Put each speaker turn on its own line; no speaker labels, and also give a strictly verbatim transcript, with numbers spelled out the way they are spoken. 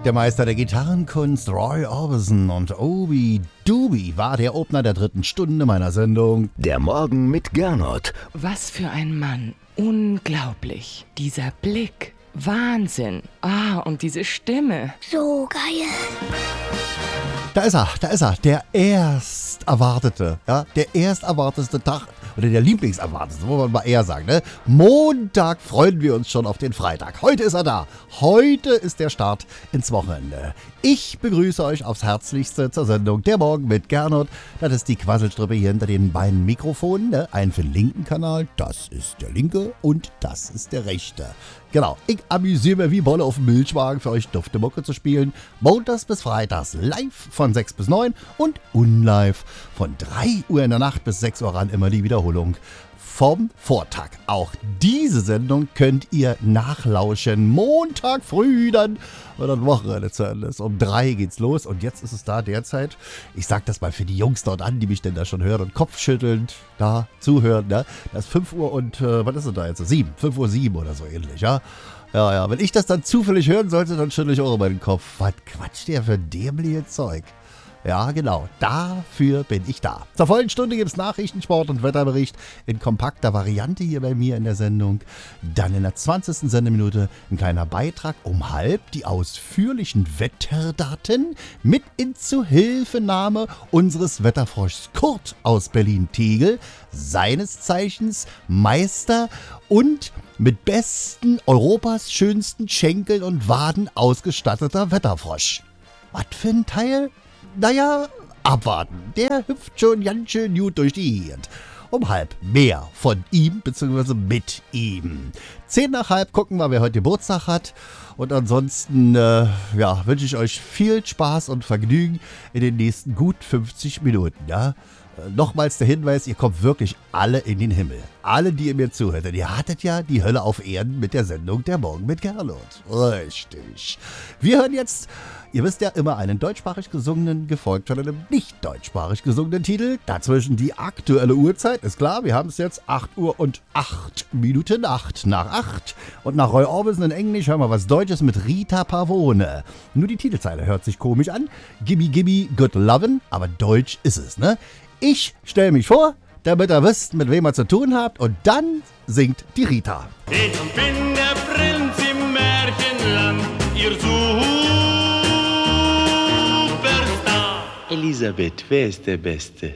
Der Meister der Gitarrenkunst Roy Orbison und Obi Doobie war der Opener der dritten Stunde meiner Sendung
Der Morgen mit Gernot.
Was für ein Mann. Unglaublich. Dieser Blick. Wahnsinn. Ah, und diese Stimme.
So geil.
Da ist er, da ist er, der erst erwartete, ja, der erst erwartete Tag, oder der Lieblingserwartete, muss man mal eher sagen, ne? Montag freuen wir uns schon auf den Freitag. Heute ist er da. Heute ist der Start ins Wochenende. Ich begrüße euch aufs Herzlichste zur Sendung Der Morgen mit Gernot. Das ist die Quasselstrippe hier hinter den beiden Mikrofonen, ne? Einen für den linken Kanal, das ist der linke und das ist der rechte. Genau, ich amüsiere mich wie Bolle auf dem Milchwagen für euch dufte Mucke zu spielen. Montags bis Freitags live von sechs bis neun und unlive von drei Uhr in der Nacht bis sechs Uhr ran immer die Wiederholung vom Vortag. Auch diese Sendung könnt ihr nachlauschen. Montag früh dann, wenn das Wochenende zu Ende ist. Um drei geht's los und jetzt ist es da derzeit, ich sag das mal für die Jungs dort an, die mich denn da schon hören und kopfschüttelnd da zuhören, ne? Das ist fünf Uhr und, äh, was ist denn da jetzt? sieben, fünf Uhr sieben oder so ähnlich, ja? Ja, ja, wenn ich das dann zufällig hören sollte, dann schüttle ich auch über den Kopf. Was quatscht der für dämliche Zeug? Ja, genau. Dafür bin ich da. Zur vollen Stunde gibt es Nachrichten, Sport und Wetterbericht in kompakter Variante hier bei mir in der Sendung. Dann in der zwanzigsten Sendeminute ein kleiner Beitrag um halb, die ausführlichen Wetterdaten mit in Zuhilfenahme unseres Wetterfroschs Kurt aus Berlin-Tegel, seines Zeichens Meister und mit besten Europas schönsten Schenkeln und Waden ausgestatteter Wetterfrosch. Was für ein Teil? Naja, abwarten. Der hüpft schon ganz schön gut durch die Gegend. Um halb mehr von ihm bzw. mit ihm. Zehn nach halb gucken wir, wer heute Geburtstag hat. Und ansonsten äh, ja, wünsche ich euch viel Spaß und Vergnügen in den nächsten gut fünfzig Minuten. Ja? Äh, nochmals der Hinweis, ihr kommt wirklich alle in den Himmel. Alle, die ihr mir zuhört. Denn ihr hattet ja die Hölle auf Erden mit der Sendung Der Morgen mit Gernot. Richtig. Wir hören jetzt... Ihr wisst ja, immer einen deutschsprachig gesungenen, gefolgt von einem nicht deutschsprachig gesungenen Titel. Dazwischen die aktuelle Uhrzeit, ist klar, wir haben es jetzt acht Uhr und acht Minuten, acht nach acht. Und nach Roy Orbison in Englisch hören wir was Deutsches mit Rita Pavone. Nur die Titelzeile hört sich komisch an. Gimme, gimme, good lovin', aber deutsch ist es, ne? Ich stelle mich vor, damit ihr wisst, mit wem ihr zu tun habt. Und dann singt die Rita.
Ich bin der Prinz im Märchenland, ihr Superstar.
Elisabeth, wer ist der Beste?